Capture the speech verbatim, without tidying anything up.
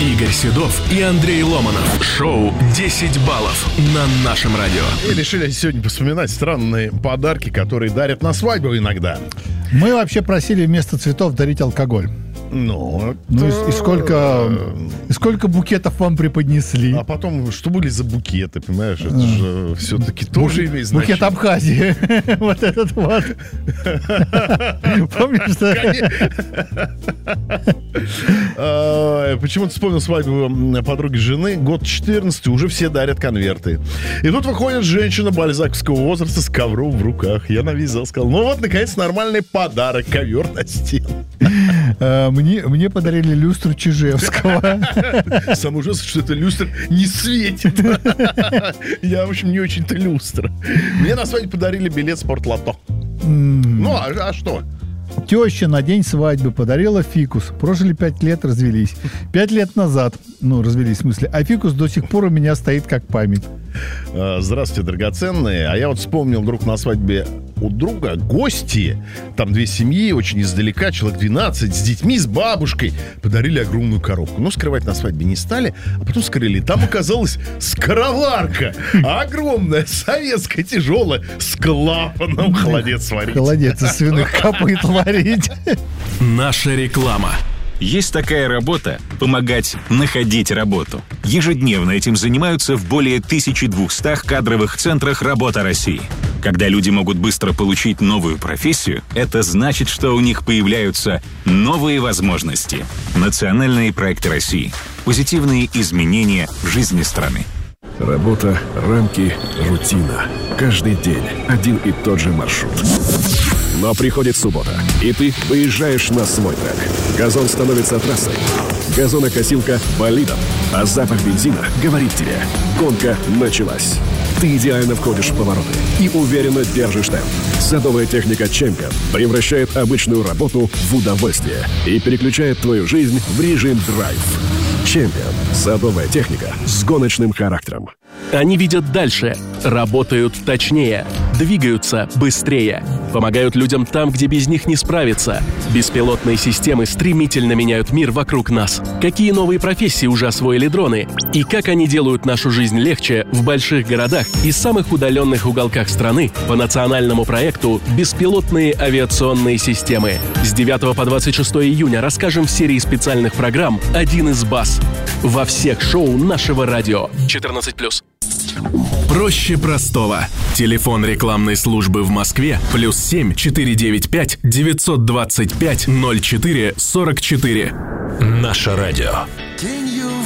Игорь Седов и Андрей Ломанов. Шоу «десять баллов» на нашем радио. И решили сегодня вспоминать странные подарки, которые дарят на свадьбу иногда. Мы вообще просили вместо цветов дарить алкоголь. Ну, ну и, и сколько и сколько букетов вам преподнесли? А потом, что были за букеты, понимаешь? Это же все-таки тоже имеет значение. Букет Абхазии. Вот этот вот. Помнишь, что? Почему-то вспомнил свадьбу подруги жены. Год четырнадцатый, уже все дарят конверты. И тут выходит женщина бальзаковского возраста с ковром в руках. Я навязал, сказал, ну вот, наконец, нормальный подарок. Ковер на стену. Мне, мне подарили люстру Чижевского. Самое ужасное, что эта люстра не светит. Я, в общем, не очень-то люстра. Мне на свадьбе подарили билет спортлото. Ну, а, а что? Теща на день свадьбы подарила фикус. Прожили пять лет, развелись. Пять лет назад, ну, развелись в смысле, а фикус до сих пор у меня стоит как память. Здравствуйте, драгоценные. А я вот вспомнил вдруг на свадьбе у друга гости. Там две семьи, очень издалека, человек двенадцать, с детьми, с бабушкой. Подарили огромную коробку. Но скрывать на свадьбе не стали, а потом скрыли. Там оказалась скороварка. Огромная, советская, тяжелая, с клапаном. Холодец сварить. Холодец из свиных копыт варить. Наша реклама. Есть такая работа – помогать находить работу. Ежедневно этим занимаются в более тысяча двести кадровых центрах «Работа России». Когда люди могут быстро получить новую профессию, это значит, что у них появляются новые возможности. Национальные проекты России. Позитивные изменения в жизни страны. Работа, рамки, рутина. Каждый день один и тот же маршрут. Но приходит суббота, и ты выезжаешь на свой трек. Газон становится трассой. Газонокосилка – болидом. А запах бензина говорит тебе – гонка началась. Ты идеально входишь в повороты и уверенно держишь темп. Садовая техника «Чемпион» превращает обычную работу в удовольствие и переключает твою жизнь в режим драйв. «Чемпион» – садовая техника с гоночным характером. Они видят дальше, работают точнее, двигаются быстрее, помогают людям там, где без них не справиться. Беспилотные системы стремительно меняют мир вокруг нас. Какие новые профессии уже освоили дроны? И как они делают нашу жизнь легче в больших городах и самых удаленных уголках страны по национальному проекту «Беспилотные авиационные системы». С девятого по двадцать шестое июня расскажем в серии специальных программ «Один из баз» во всех шоу нашего радио. четырнадцать плюс. Проще простого. Телефон рекламной службы в Москве плюс семь четыре девять пять девятьсот двадцать пять ноль четыре сорок четыре. Наше радио.